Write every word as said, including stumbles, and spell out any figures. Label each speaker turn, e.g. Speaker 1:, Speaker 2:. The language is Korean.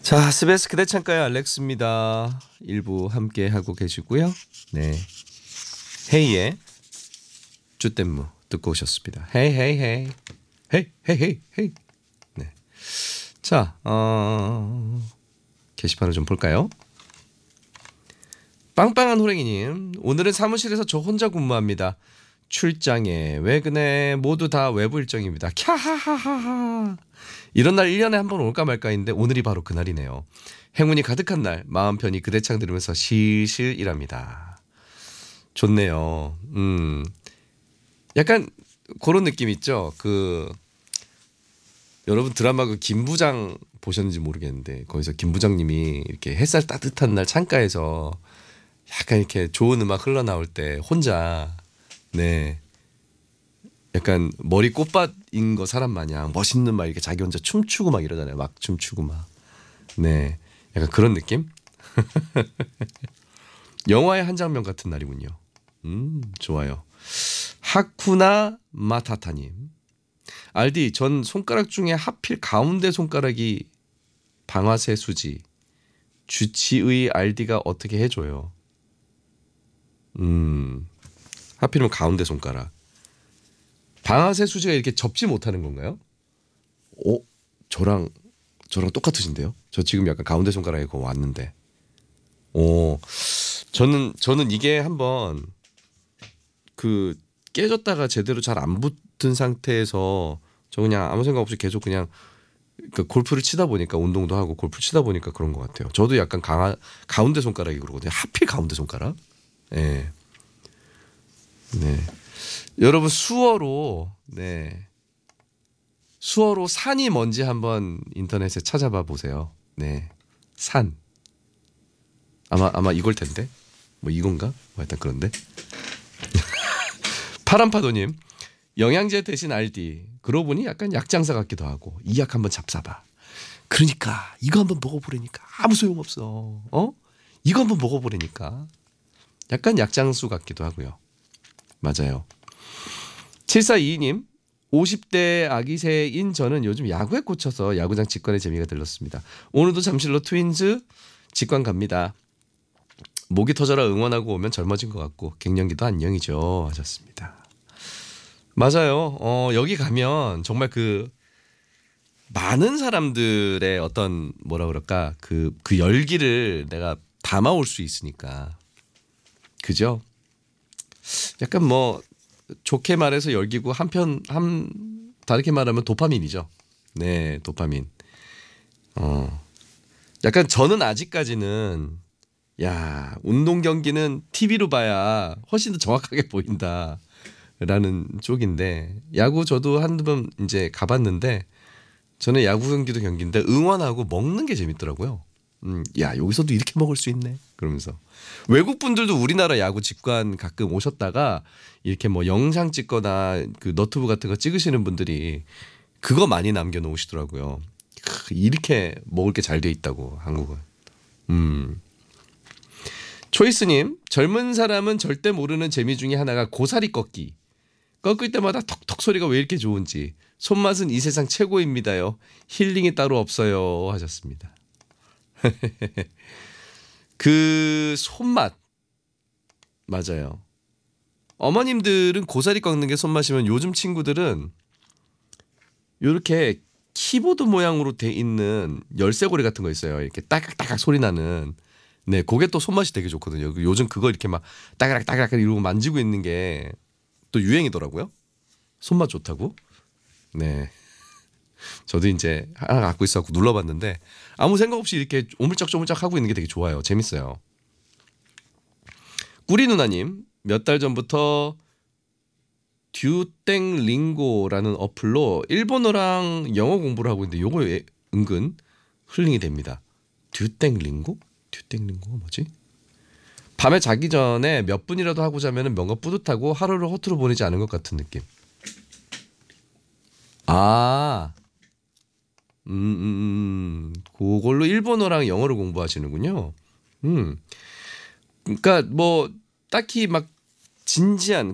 Speaker 1: 자, 스베스 그대 창가의 알렉스입니다. 일부 함께 하고 계시고요. 네, 헤이의 쭈댐무 듣고 오셨습니다. 헤이 헤이 헤이 헤이 헤이 헤이 헤이. 네, 자, 어, 게시판을 좀 볼까요? 빵빵한 호랭이님, 오늘은 사무실에서 저 혼자 근무합니다. 출장에 외근에 모두 다 외부 일정입니다. 캬하하하하. 이런 날 일 년에 한 번 올까 말까인데 오늘이 바로 그날이네요. 행운이 가득한 날 마음 편히 그대창 들으면서 실실 일합니다. 좋네요. 음, 약간 그런 느낌 있죠. 그 여러분 드라마 그 김부장 보셨는지 모르겠는데 거기서 김부장님이 이렇게 햇살 따뜻한 날 창가에서 약간 이렇게 좋은 음악 흘러나올 때 혼자 네 약간 머리 꽃밭인 거 사람 마냥 멋있는 막 이렇게 자기 혼자 춤추고 막 이러잖아요. 막 춤추고 막. 네. 약간 그런 느낌? 영화의 한 장면 같은 날이군요. 음, 좋아요. 하쿠나 마타타님. 알디, 전 손가락 중에 하필 가운데 손가락이 방아쇠 수지. 주치의 알디가 어떻게 해줘요? 음, 하필이면 가운데 손가락. 방아쇠 수지가 이렇게 접지 못하는 건가요? 오, 저랑 저랑 똑같으신데요? 저 지금 약간 가운데 손가락에 그거 왔는데. 오, 저는 저는 이게 한번 그 깨졌다가 제대로 잘 안 붙은 상태에서 저 그냥 아무 생각 없이 계속 그냥 그 골프를 치다 보니까 운동도 하고 골프 치다 보니까 그런 것 같아요. 저도 약간 강하, 가운데 손가락이 그러거든요. 하필 가운데 손가락. 예. 네. 여러분 수어로 네. 수어로 산이 뭔지 한번 인터넷에 찾아봐 보세요. 네. 산. 아마 아마 이걸 텐데. 뭐 이건가? 뭐 하여튼 그런데. 파란파도님. 영양제 대신 알디. 그러고 보니 약간 약장사 같기도 하고 이 약 한번 잡사봐. 그러니까 이거 한번 먹어보려니까 아무 소용없어. 어? 이거 한번 먹어보려니까 약간 약장수 같기도 하고요. 맞아요. 칠사이이님. 오십 대 아기새인 저는 요즘 야구에 꽂혀서 야구장 직관의 재미가 들렀습니다. 오늘도 잠실로 트윈즈 직관 갑니다. 목이 터져라 응원하고 오면 젊어진 것 같고 갱년기도 안녕이죠 하셨습니다. 맞아요. 어, 여기 가면 정말 그 많은 사람들의 어떤 뭐라 그럴까 그, 그 열기를 내가 담아올 수 있으니까 그죠? 약간 뭐 좋게 말해서 열기고 한편 한 다르게 말하면 도파민이죠. 네, 도파민. 어, 약간 저는 아직까지는 야 운동 경기는 티비로 봐야 훨씬 더 정확하게 보인다라는 쪽인데 야구 저도 한두 번 이제 가봤는데 저는 야구 경기도 경기인데 응원하고 먹는 게 재밌더라고요. 음, 야 여기서도 이렇게 먹을 수 있네. 그러면서 외국 분들도 우리나라 야구 직관 가끔 오셨다가 이렇게 뭐 영상 찍거나 그 너튜브 같은 거 찍으시는 분들이 그거 많이 남겨놓으시더라고요. 크, 이렇게 먹을 게 잘 돼 있다고 한국은. 음. 초이스님 젊은 사람은 절대 모르는 재미 중에 하나가 고사리 꺾기. 꺾을 때마다 톡톡 소리가 왜 이렇게 좋은지 손맛은 이 세상 최고입니다요. 힐링이 따로 없어요 하셨습니다. 그 손맛 맞아요. 어머님들은 고사리 꺾는 게 손맛이면 요즘 친구들은 이렇게 키보드 모양으로 돼 있는 열쇠고리 같은 거 있어요. 이렇게 따각따각 소리 나는. 네, 그게 또 손맛이 되게 좋거든요. 요즘 그거 이렇게 막 따각따각 이러고 만지고 있는 게 또 유행이더라고요. 손맛 좋다고. 네. 저도 이제 하나 갖고 있어갖고 눌러봤는데 아무 생각 없이 이렇게 오물짝조물짝 하고 있는 게 되게 좋아요. 재밌어요. 꾸리 누나님 몇 달 전부터 듀땡링고라는 어플로 일본어랑 영어 공부를 하고 있는데 요거 은근 힐링이 됩니다. 듀땡링고? 듀땡링고가 뭐지? 밤에 자기 전에 몇 분이라도 하고 자면 뭔가 뿌듯하고 하루를 허투루 보내지 않은 것 같은 느낌. 아, 음, 음, 음, 그걸로 일본어랑 영어를 공부하시는군요. 음, 그러니까 뭐 딱히 막 진지한